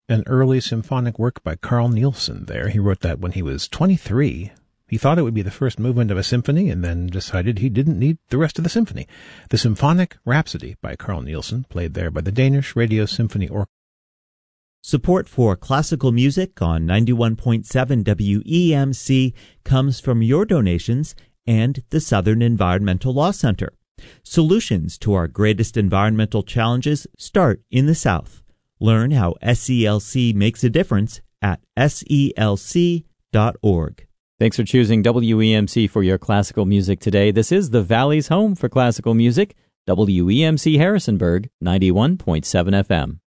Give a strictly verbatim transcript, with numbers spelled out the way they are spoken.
an early symphonic work by Carl Nielsen there. He wrote that when he was twenty-three. He thought it would be the first movement of a symphony and then decided he didn't need the rest of the symphony. The Symphonic Rhapsody by Carl Nielsen, played there by the Danish Radio Symphony Orchestra. Support for classical music on ninety-one point seven W E M C comes from your donations and the Southern Environmental Law Center. Solutions to our greatest environmental challenges start in the South. Learn how S E L C makes a difference at S E L C dot org. Thanks for choosing W E M C for your classical music today. This is the Valley's home for classical music, W E M C Harrisonburg, ninety-one point seven F M.